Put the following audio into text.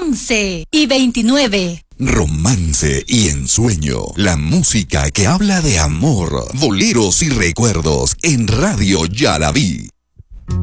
11:29. Romance y ensueño, la música que habla de amor, boleros y recuerdos en Radio Ya la Vi.